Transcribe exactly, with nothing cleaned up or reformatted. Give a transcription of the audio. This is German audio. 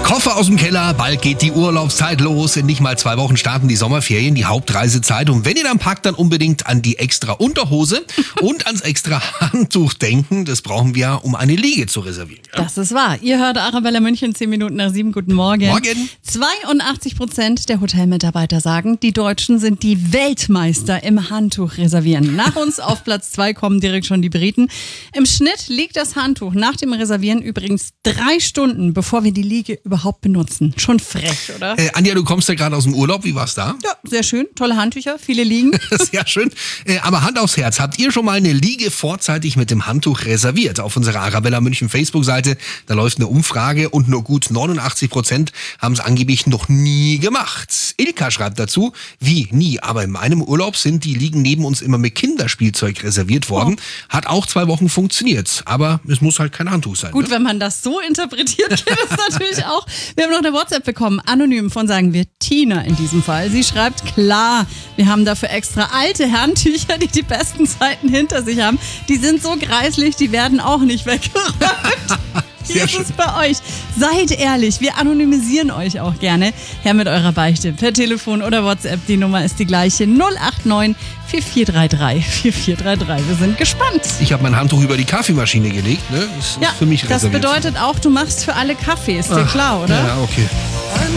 Koffer aus dem Keller, bald geht die Urlaubszeit los. In nicht mal zwei Wochen starten die Sommerferien, die Hauptreisezeit. Und wenn ihr dann packt, dann unbedingt an die extra Unterhose und ans extra Handtuch denken. Das brauchen wir, um eine Liege zu reservieren. Ja? Das ist wahr. Ihr hört Arabella München, zehn Minuten nach sieben. Guten Morgen. Morgen. zweiundachtzig Prozent der Hotelmitarbeiter sagen, die Deutschen sind die Weltmeister im Handtuch reservieren. Nach uns auf Platz zwei kommen direkt schon die Briten. Im Schnitt liegt das Handtuch nach dem Reservieren übrigens drei Stunden, bevor wir die Liege überhaupt benutzen. Schon frech, oder? Äh, Anja, du kommst ja gerade aus dem Urlaub. Wie war's da? Ja, sehr schön. Tolle Handtücher, viele Liegen. Sehr schön. Äh, aber Hand aufs Herz, habt ihr schon mal eine Liege vorzeitig mit dem Handtuch reserviert? Auf unserer Arabella München Facebook-Seite, da läuft eine Umfrage und nur gut neunundachtzig Prozent haben es angeblich noch nie gemacht. Ilka schreibt dazu, wie nie, aber in meinem Urlaub sind die Liegen neben uns immer mit Kinderspielzeug reserviert worden. Oh. Hat auch zwei Wochen funktioniert, aber es muss halt kein Handtuch sein. Gut, ne? Wenn man das so interpretiert, geht es natürlich auch. Wir haben noch eine WhatsApp bekommen, anonym von, sagen wir, Tina in diesem Fall. Sie schreibt, klar, wir haben dafür extra alte Handtücher, die die besten Zeiten hinter sich haben. Die sind so greislich, die werden auch nicht weggeräumt. Wie Sehr ist schön. es bei euch? Seid ehrlich, wir anonymisieren euch auch gerne. Her mit eurer Beichte per Telefon oder WhatsApp. Die Nummer ist die gleiche, null acht neun vier vier drei drei vier vier drei drei. Wir sind gespannt. Ich habe mein Handtuch über die Kaffeemaschine gelegt. Ne? Das ist Ja, für mich das reserviert. bedeutet auch, du machst für alle Kaffee, ist dir Ach, klar, oder? Ja, okay.